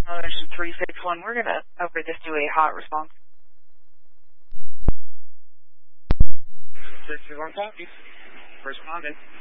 Engine 361, we're going to upgrade this to a hot response. 621 copy. Respondent.